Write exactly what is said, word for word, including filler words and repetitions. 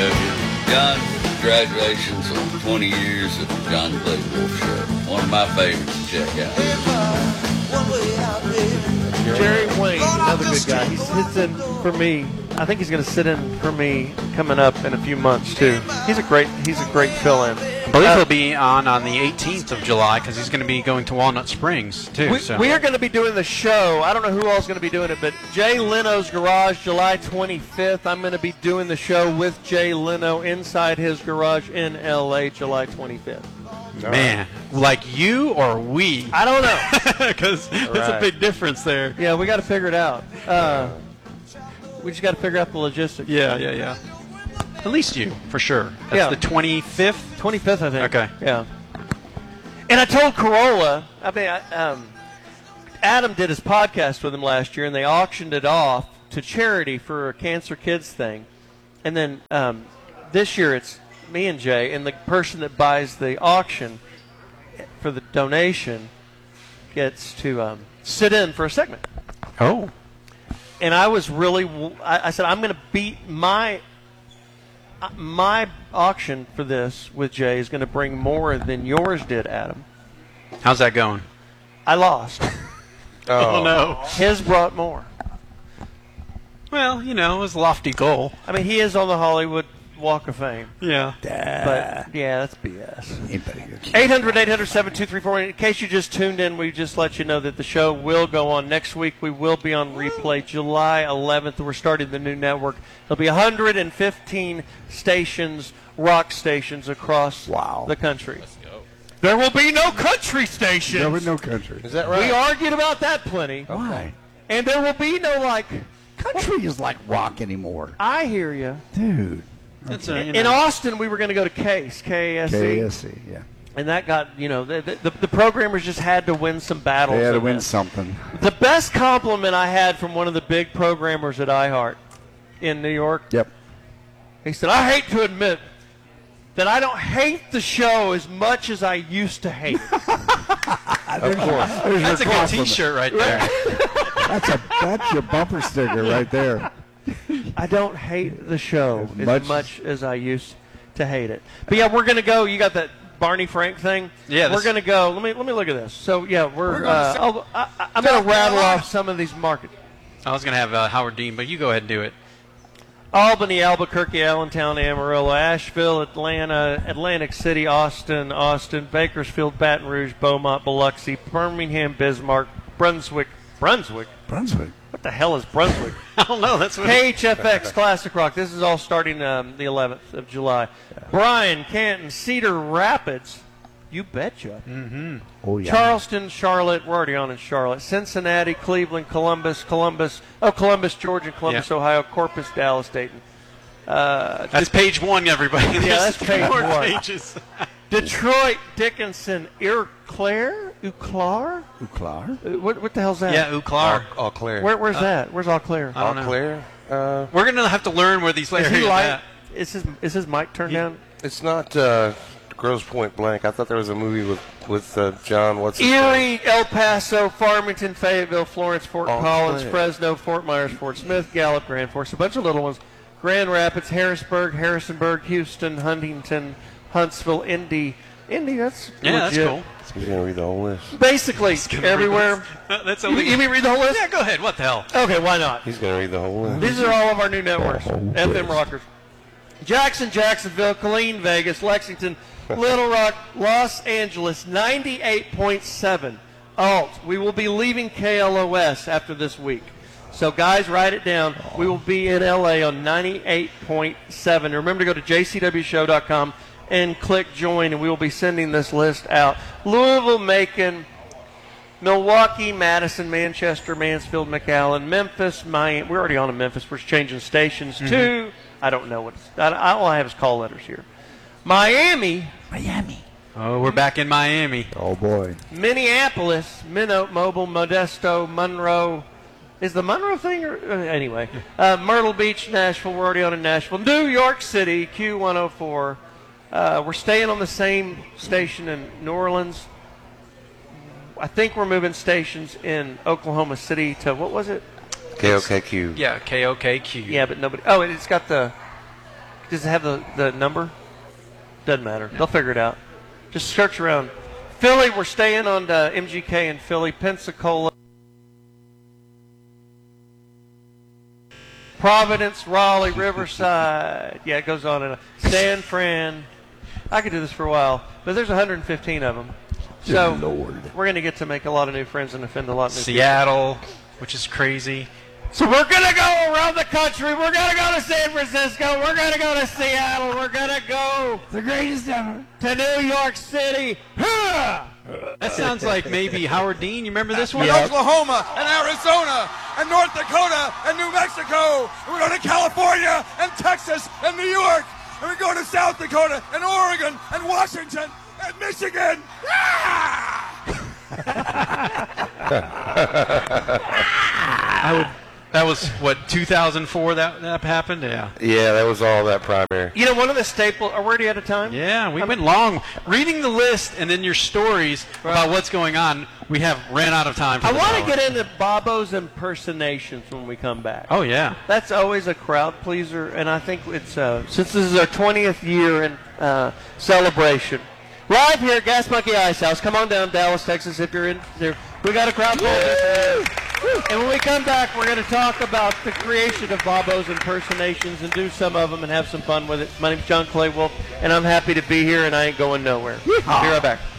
W. John, congratulations on twenty years of the John Clay Wolf Show. One of my favorites to check out. Jerry Wayne, another good guy. He sits in for me. I think he's going to sit in for me coming up in a few months too. He's a great. He's a great fill-in. I believe uh, he'll be on on the eighteenth of July because he's going to be going to Walnut Springs too. We, so. we are going to be doing the show. I don't know who else is going to be doing it, but Jay Leno's Garage, July twenty-fifth. I'm going to be doing the show with Jay Leno inside his garage in L A, July twenty-fifth. Man, like you or we? I don't know. Because there's right. a big difference there. Yeah, we got to figure it out. Uh, we just got to figure out the logistics. Yeah, yeah, yeah. At least you, for sure. That's yeah. the twenty-fifth? twenty-fifth, I think. Okay. Yeah. And I told Corolla, I mean, I, um, Adam did his podcast with him last year, and they auctioned it off to charity for a Cancer Kids thing. And then um, this year it's me and Jay, and the person that buys the auction for the donation gets to um, sit in for a segment. Oh. And I was really, I, I said, I'm going to beat my, my auction for this with Jay is going to bring more than yours did, Adam. How's that going? I lost. oh. oh, no. His brought more. Well, you know, it was a lofty goal. I mean, he is on the Hollywood Walk of Fame. Yeah. But, yeah, that's B S. Anybody eight hundred, eight hundred, seven two three four. In case you just tuned in, we just let you know that the show will go on next week. We will be on replay July eleventh. We're starting the new network. There'll be one hundred fifteen stations, rock stations across wow. the country. Let's go. There will be no country stations. There will be no country. Is that right? We argued about that plenty. Why? And there will be no, like... Country is like rock anymore. I hear you. Dude. That's okay. a, you know. In Austin, we were going to go to Case, K A S E. K A S E, yeah. And that got, you know, the, the, the programmers just had to win some battles. They had to win that. something. The best compliment I had from one of the big programmers at iHeart in New York. Yep. He said, I hate to admit that I don't hate the show as much as I used to hate it. Of course. That's a good T-shirt right there. that's a that's your bumper sticker right there. I don't hate the show as, as much, much as I used to hate it. But yeah, we're gonna go. You got that Barney Frank thing? Yeah. We're gonna go. Let me let me look at this. So yeah, we're. we're uh, I'll, I, I'm gonna rattle off some of these markets. I was gonna have uh, Howard Dean, but you go ahead and do it. Albany, Albuquerque, Allentown, Amarillo, Asheville, Atlanta, Atlantic City, Austin, Austin, Bakersfield, Baton Rouge, Beaumont, Biloxi, Birmingham, Bismarck, Brunswick, Brunswick. Brunswick. What the hell is Brunswick? I don't know. That's what K H F X Classic Rock. This is all starting um, the eleventh of July. Yeah. Bryan, Canton, Cedar Rapids. You betcha. Mm-hmm. Oh, yeah. Charleston, Charlotte. We're already on in Charlotte. Cincinnati, Cleveland, Columbus, Columbus. Oh, Columbus, Georgia, Columbus, yeah. Ohio, Corpus, Dallas, Dayton. Uh, that's De- page one, everybody. Yeah, that's page more one. Pages. Detroit, Dickinson, Eau Claire? Eau Claire? Eau Claire? Uh, what, what the hell's that? Yeah, Eau Claire. Eau Claire. Where, where's uh, that? Where's Eau Claire? I don't Eau know. Claire? Uh, We're going to have to learn where these Is areas he are light? at. Is his, is his mic turned He- down? it's not uh, Grosse Point Blank. I thought there was a movie with, with uh, John, what's his Erie, name? El Paso, Farmington, Fayetteville, Florence, Fort Oh, Collins, Claire. Fresno, Fort Myers, Fort Smith, Gallup, Grand Forks, a bunch of little ones. Grand Rapids, Harrisburg, Harrisonburg, Houston, Huntington, Huntsville, Indy. Indy, that's Yeah, legit. that's cool. He's going to read the whole list. Basically, everywhere. That's You, only. you mean read the whole list? Yeah, go ahead. What the hell? Okay, why not? He's going to read the whole list. These are all of our new networks. The whole F M list. Rockers. Jackson, Jacksonville, Killeen, Vegas, Lexington, Little Rock, Los Angeles, ninety-eight point seven. Alt, we will be leaving K L O S after this week. So, guys, write it down. We will be in L A on ninety-eight point seven. Remember to go to j c w show dot com and click join, and we will be sending this list out. Louisville, Macon, Milwaukee, Madison, Manchester, Mansfield, McAllen, Memphis, Miami. We're already on in Memphis. We're changing stations mm-hmm. to, I don't know what, it's, I, all I have is call letters here. Miami. Miami. Oh, we're back in Miami. Oh, boy. Minneapolis, Minnow, Mobile, Modesto, Monroe. Is the Monroe thing? Or, uh, anyway. Uh, Myrtle Beach, Nashville. We're already on in Nashville. New York City, Q one oh four. Uh, we're staying on the same station in New Orleans. I think we're moving stations in Oklahoma City to, what was it? K O K Q. Yeah, K O K Q. Yeah, but nobody. Oh, it's got the. Does it have the, the number? Doesn't matter. They'll figure it out. Just search around. Philly, we're staying on uh, M G K in Philly. Pensacola. Providence, Raleigh, Riverside. Yeah, it goes on and on. San Fran. I could do this for a while, but there's one hundred fifteen of them. So Lord. we're going to get to make a lot of new friends and offend a lot of new Seattle, which is crazy. people. So we're going to go around the country. We're going to go to San Francisco. We're going to go to Seattle. We're going to go The greatest ever. to New York City. Huh! That sounds like maybe Howard Dean. You remember this one? And Oklahoma and Arizona and North Dakota and New Mexico. And we go to California and Texas and New York. And we go to South Dakota and Oregon and Washington and Michigan. I would. That was what two thousand four that that happened. Yeah. Yeah, that was all that primary. You know, one of the staple. Are we already out of time? Yeah, we went long reading the list and then your stories about what's going on. We have ran out of time. For I this want to hour. get into Bobo's impersonations when we come back. Oh yeah. That's always a crowd pleaser, and I think it's uh, since this is our twentieth year in uh, celebration. Live here at Gas Monkey Ice House. Come on down, Dallas, Texas, if you're in there. We got a crowd pleaser. And when we come back, we're going to talk about the creation of Bobo's impersonations and do some of them and have some fun with it. My name's John Clay Wolf, and I'm happy to be here, and I ain't going nowhere. Be right back.